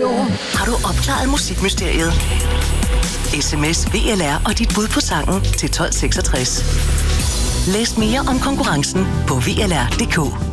Har du opklaret musikmysteriet? SMS VLR og dit bud på sangen til 1266. Læs mere om konkurrencen på VLR.dk.